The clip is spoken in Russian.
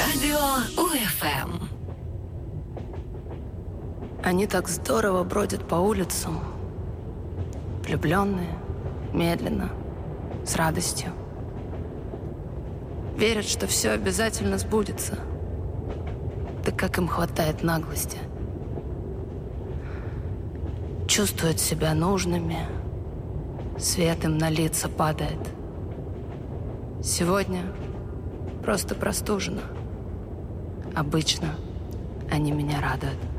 Радио УФМ. Они так здорово бродят по улицам, влюбленные, медленно, с радостью. Верят, что все обязательно сбудется. Да как им хватает наглости. Чувствуют себя нужными, свет им на лица падает. Сегодня просто простужена. Обычно они меня радуют.